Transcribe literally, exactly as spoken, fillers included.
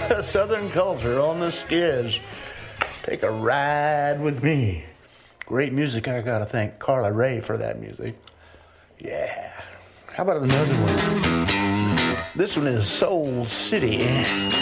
Southern culture on the skids. Take a ride with me. Great music. I gotta thank Carla Ray for that music. Yeah. How about another one? This one is Soul City.